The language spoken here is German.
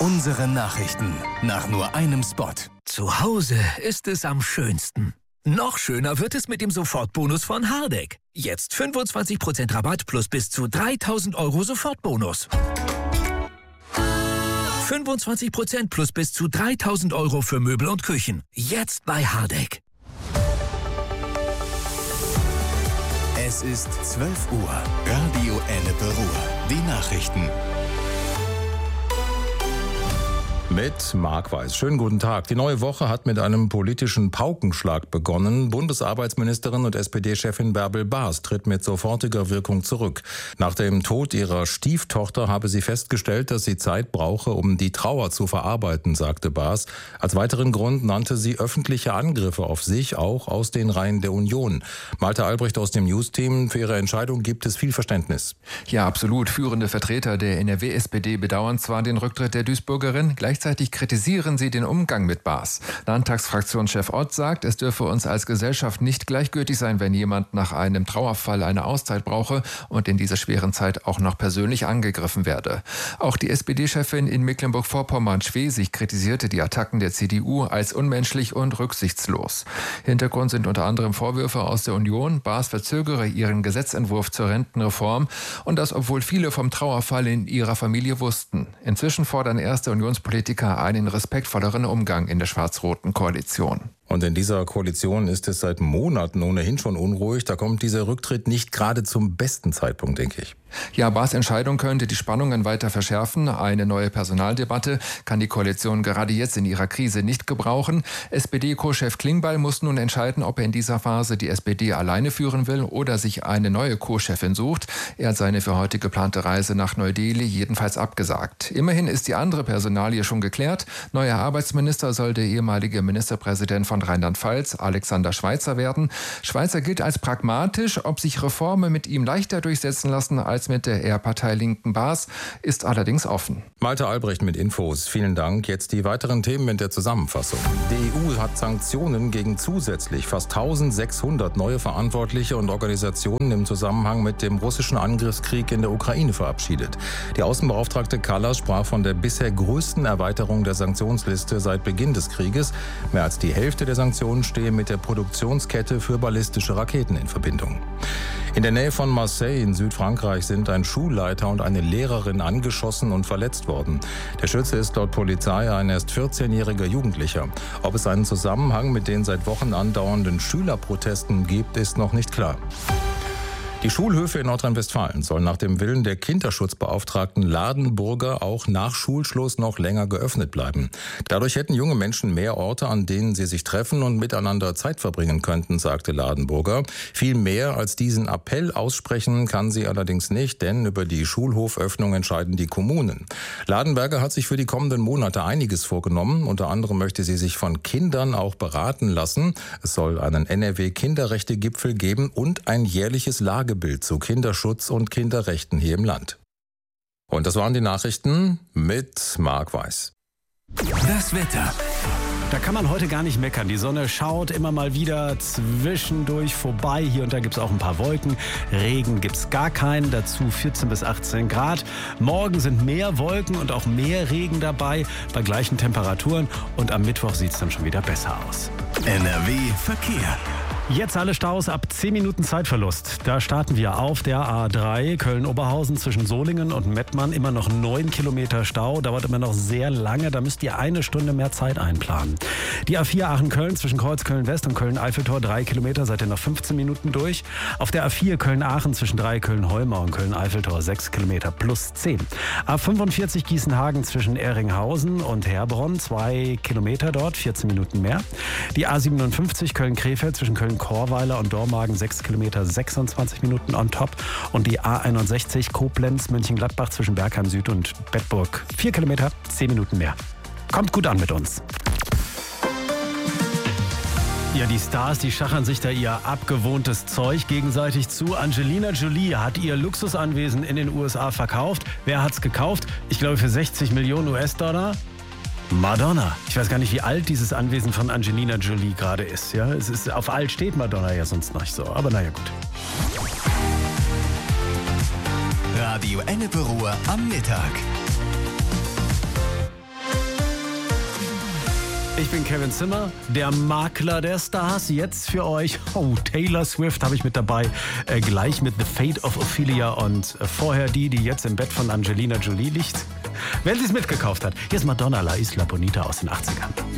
Unsere Nachrichten nach nur einem Spot. Zu Hause ist es am schönsten. Noch schöner wird es mit dem Sofortbonus von Hardegg. Jetzt 25% Rabatt plus bis zu 3.000 € Sofortbonus. 25% plus bis zu 3.000 € für Möbel und Küchen. Jetzt bei Hardegg. Es ist 12 Uhr. Radio Ennepe Ruhr. Die Nachrichten. Mit Marc Weiß. Schönen guten Tag. Die neue Woche hat mit einem politischen Paukenschlag begonnen. Bundesarbeitsministerin und SPD-Chefin Bärbel Baas tritt mit sofortiger Wirkung zurück. Nach dem Tod ihrer Stieftochter habe sie festgestellt, dass sie Zeit brauche, um die Trauer zu verarbeiten, sagte Baas. Als weiteren Grund nannte sie öffentliche Angriffe auf sich, auch aus den Reihen der Union. Malte Albrecht aus dem News-Team. Für ihre Entscheidung gibt es viel Verständnis. Ja, absolut. Führende Vertreter der NRW-SPD bedauern zwar den Rücktritt der Duisburgerin, gleichzeitig kritisieren sie den Umgang mit Baas. Landtagsfraktionschef Ott sagt, es dürfe uns als Gesellschaft nicht gleichgültig sein, wenn jemand nach einem Trauerfall eine Auszeit brauche und in dieser schweren Zeit auch noch persönlich angegriffen werde. Auch die SPD-Chefin in Mecklenburg-Vorpommern, Schwesig, kritisierte die Attacken der CDU als unmenschlich und rücksichtslos. Hintergrund sind unter anderem Vorwürfe aus der Union, Baas verzögere ihren Gesetzentwurf zur Rentenreform und das, obwohl viele vom Trauerfall in ihrer Familie wussten. Inzwischen fordern erste Unionspolitiker einen respektvolleren Umgang in der schwarz-roten Koalition. Und in dieser Koalition ist es seit Monaten ohnehin schon unruhig. Da kommt dieser Rücktritt nicht gerade zum besten Zeitpunkt, denke ich. Ja, Baas' Entscheidung könnte die Spannungen weiter verschärfen. Eine neue Personaldebatte kann die Koalition gerade jetzt in ihrer Krise nicht gebrauchen. SPD-Co-Chef Klingbeil muss nun entscheiden, ob er in dieser Phase die SPD alleine führen will oder sich eine neue Co-Chefin sucht. Er hat seine für heute geplante Reise nach Neu-Delhi jedenfalls abgesagt. Immerhin ist die andere Personalie schon geklärt. Neuer Arbeitsminister soll der ehemalige Ministerpräsident von Rheinland-Pfalz, Alexander Schweitzer, werden. Schweitzer gilt als pragmatisch. Ob sich Reformen mit ihm leichter durchsetzen lassen als mit der eher parteilinken Baas, ist allerdings offen. Malte Albrecht mit Infos. Vielen Dank. Jetzt die weiteren Themen in der Zusammenfassung. Die EU hat Sanktionen gegen zusätzlich fast 1600 neue Verantwortliche und Organisationen im Zusammenhang mit dem russischen Angriffskrieg in der Ukraine verabschiedet. Die Außenbeauftragte Kallas sprach von der bisher größten Erweiterung der Sanktionsliste seit Beginn des Krieges. Mehr als die Hälfte der Sanktionen stehe mit der Produktionskette für ballistische Raketen in Verbindung. In der Nähe von Marseille in Südfrankreich sind ein Schulleiter und eine Lehrerin angeschossen und verletzt worden. Der Schütze ist laut Polizei ein erst 14-jähriger Jugendlicher. Ob es einen Zusammenhang mit den seit Wochen andauernden Schülerprotesten gibt, ist noch nicht klar. Die Schulhöfe in Nordrhein-Westfalen sollen nach dem Willen der Kinderschutzbeauftragten Ladenburger auch nach Schulschluss noch länger geöffnet bleiben. Dadurch hätten junge Menschen mehr Orte, an denen sie sich treffen und miteinander Zeit verbringen könnten, sagte Ladenburger. Viel mehr als diesen Appell aussprechen kann sie allerdings nicht, denn über die Schulhoföffnung entscheiden die Kommunen. Ladenberger hat sich für die kommenden Monate einiges vorgenommen. Unter anderem möchte sie sich von Kindern auch beraten lassen. Es soll einen NRW-Kinderrechte-Gipfel geben und ein jährliches Lagebild zu Kinderschutz und Kinderrechten hier im Land. Und das waren die Nachrichten mit Marc Weiß. Das Wetter. Da kann man heute gar nicht meckern. Die Sonne schaut immer mal wieder zwischendurch vorbei. Hier und da gibt es auch ein paar Wolken. Regen gibt es gar keinen. Dazu 14 bis 18 Grad. Morgen sind mehr Wolken und auch mehr Regen dabei bei gleichen Temperaturen. Und am Mittwoch sieht es dann schon wieder besser aus. NRW Verkehr. Jetzt alle Staus ab 10 Minuten Zeitverlust. Da starten wir auf der A3 Köln-Oberhausen zwischen Solingen und Mettmann. Immer noch 9 Kilometer Stau, dauert immer noch sehr lange. Da müsst ihr eine Stunde mehr Zeit einplanen. Die A4 Aachen-Köln zwischen Kreuzköln-West und Köln-Eiffeltor 3 Kilometer, seid ihr noch 15 Minuten durch. Auf der A4 Köln-Aachen zwischen Köln-Holmau und Köln-Eiffeltor 6 Kilometer plus 10. A45 Gießenhagen zwischen Erringhausen und Herbronn 2 Kilometer dort, 14 Minuten mehr. Die A57 Köln-Krefeld zwischen Köln-Chorweiler und Dormagen 6 Kilometer, 26 Minuten on top. Und die A61 Koblenz-Mönchengladbach zwischen Bergheim Süd und Bedburg 4 Kilometer, 10 Minuten mehr. Kommt gut an mit uns. Ja, die Stars, die schachern sich da ihr abgewohntes Zeug gegenseitig zu. Angelina Jolie hat ihr Luxusanwesen in den USA verkauft. Wer hat's gekauft? Ich glaube für 60 Millionen US-Dollar. Madonna. Ich weiß gar nicht, wie alt dieses Anwesen von Angelina Jolie gerade ist. Ja, es ist, auf alt steht Madonna ja sonst nicht so. Aber naja, gut. Radio Ennepe Ruhr am Mittag. Ich bin Kevin Zimmer, der Makler der Stars. Jetzt für euch, Taylor Swift habe ich mit dabei, gleich mit The Fate of Ophelia und vorher die jetzt im Bett von Angelina Jolie liegt. Wenn sie es mitgekauft hat, hier ist Madonna, La Isla Bonita aus den 80ern.